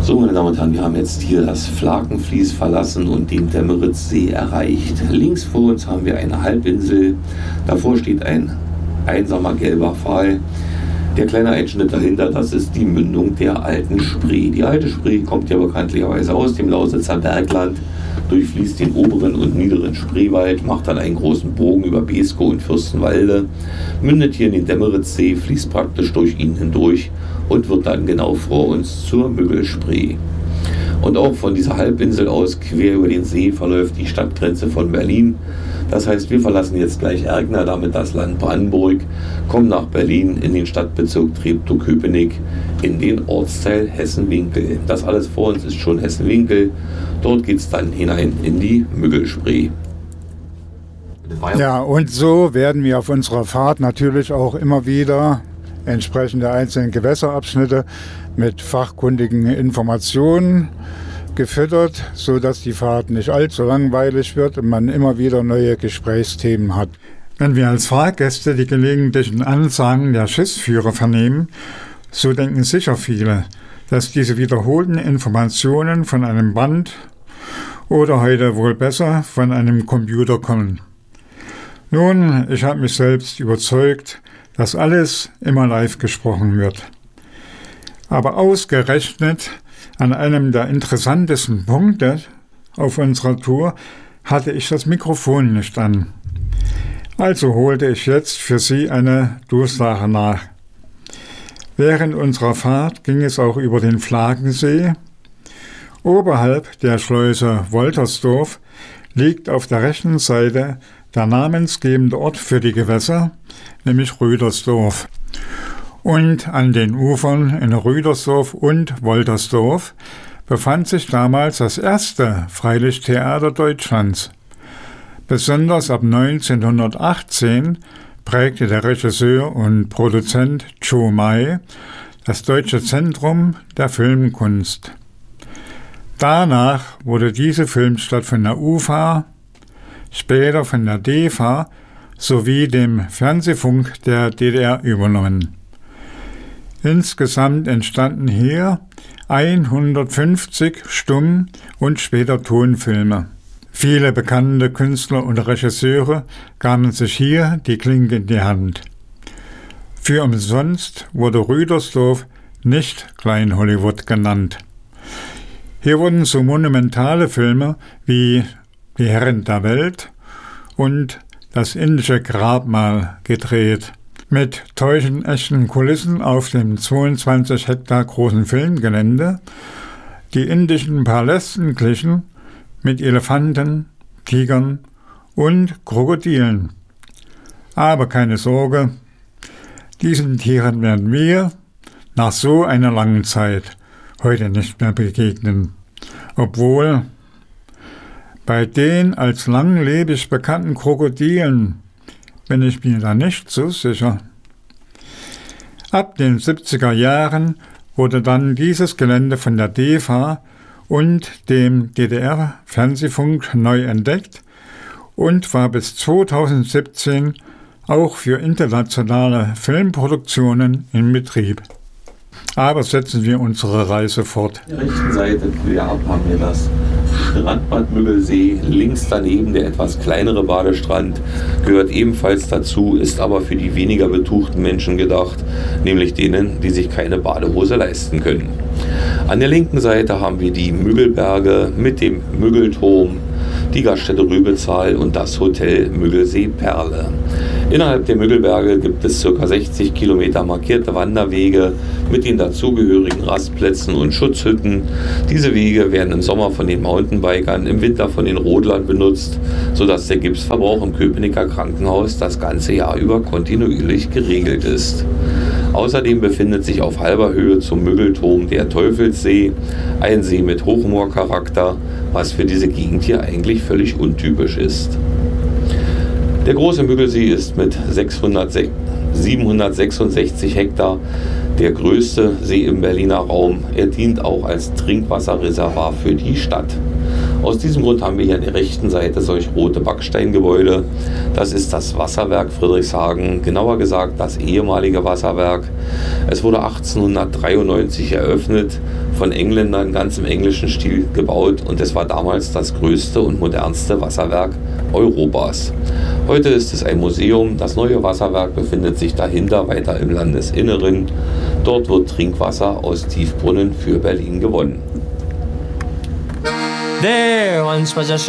So, meine Damen und Herren, wir haben jetzt hier das Flakenfließ verlassen und den Demmeritzsee erreicht. Links vor uns haben wir eine Halbinsel. Davor steht ein einsamer gelber Pfahl. Der kleine Einschnitt dahinter, das ist die Mündung der Alten Spree. Die Alte Spree kommt ja bekanntlicherweise aus dem Lausitzer Bergland, durchfließt den oberen und niederen Spreewald, macht dann einen großen Bogen über Beeskow und Fürstenwalde, mündet hier in den Demmeritzsee, fließt praktisch durch ihn hindurch und wird dann genau vor uns zur Müggelspree. Und auch von dieser Halbinsel aus quer über den See verläuft die Stadtgrenze von Berlin. Das heißt, wir verlassen jetzt gleich Erkner, damit das Land Brandenburg, kommen nach Berlin in den Stadtbezirk Treptow-Köpenick in den Ortsteil Hessen-Winkel. Das alles vor uns ist schon Hessen-Winkel. Dort geht es dann hinein in die Müggelspree. Ja, und so werden wir auf unserer Fahrt natürlich auch immer wieder entsprechend der einzelnen Gewässerabschnitte mit fachkundigen Informationen gefüttert, sodass die Fahrt nicht allzu langweilig wird und man immer wieder neue Gesprächsthemen hat. Wenn wir als Fahrgäste die gelegentlichen Ansagen der Schiffsführer vernehmen, so denken sicher viele, dass diese wiederholten Informationen von einem Band oder heute wohl besser von einem Computer kommen. Nun, ich habe mich selbst überzeugt, dass alles immer live gesprochen wird. Aber ausgerechnet an einem der interessantesten Punkte auf unserer Tour hatte ich das Mikrofon nicht an. Also holte ich jetzt für Sie eine Durchsage nach. Während unserer Fahrt ging es auch über den Flakensee. Oberhalb der Schleuse Woltersdorf liegt auf der rechten Seite der namensgebende Ort für die Gewässer, nämlich Rüdersdorf. Und an den Ufern in Rüdersdorf und Woltersdorf befand sich damals das erste Freilichttheater Deutschlands. Besonders ab 1918 prägte der Regisseur und Produzent Joe May das Deutsche Zentrum der Filmkunst. Danach wurde diese Filmstadt von der UFA, später von der DEFA sowie dem Fernsehfunk der DDR übernommen. Insgesamt entstanden hier 150 Stumm- und später Tonfilme. Viele bekannte Künstler und Regisseure gaben sich hier die Klinke in die Hand. Für umsonst wurde Rüdersdorf nicht Klein-Hollywood genannt. Hier wurden so monumentale Filme wie Die Herren der Welt und Das indische Grabmal gedreht. Mit täuschend echten Kulissen auf dem 22 Hektar großen Filmgelände, die indischen Palästen glichen mit Elefanten, Tigern und Krokodilen. Aber keine Sorge, diesen Tieren werden wir nach so einer langen Zeit heute nicht mehr begegnen. Obwohl bei den als langlebig bekannten Krokodilen bin ich mir da nicht so sicher. Ab den 70er Jahren wurde dann dieses Gelände von der DEFA und dem DDR-Fernsehfunk neu entdeckt und war bis 2017 auch für internationale Filmproduktionen in Betrieb. Aber setzen wir unsere Reise fort. Auf der rechten Seite quer ab haben wir das Strandbad Müggelsee, links daneben der etwas kleinere Badestrand, gehört ebenfalls dazu, ist aber für die weniger betuchten Menschen gedacht, nämlich denen, die sich keine Badehose leisten können. An der linken Seite haben wir die Müggelberge mit dem Müggelturm, die Gaststätte Rübezahl und das Hotel Müggelsee Perle. Innerhalb der Müggelberge gibt es ca. 60 Kilometer markierte Wanderwege mit den dazugehörigen Rastplätzen und Schutzhütten. Diese Wege werden im Sommer von den Mountainbikern, im Winter von den Rodlern benutzt, sodass der Gipsverbrauch im Köpenicker Krankenhaus das ganze Jahr über kontinuierlich geregelt ist. Außerdem befindet sich auf halber Höhe zum Müggelturm der Teufelssee, ein See mit Hochmoorcharakter, was für diese Gegend hier eigentlich völlig untypisch ist. Der große Müggelsee ist mit 766 Hektar der größte See im Berliner Raum. Er dient auch als Trinkwasserreservoir für die Stadt. Aus diesem Grund haben wir hier an der rechten Seite solch rote Backsteingebäude. Das ist das Wasserwerk Friedrichshagen, genauer gesagt das ehemalige Wasserwerk. Es wurde 1893 eröffnet von Engländern ganz im englischen Stil gebaut und es war damals das größte und modernste Wasserwerk Europas. Heute ist es ein Museum. Das neue Wasserwerk befindet sich dahinter, weiter im Landesinneren. Dort wird Trinkwasser aus Tiefbrunnen für Berlin gewonnen. There once was a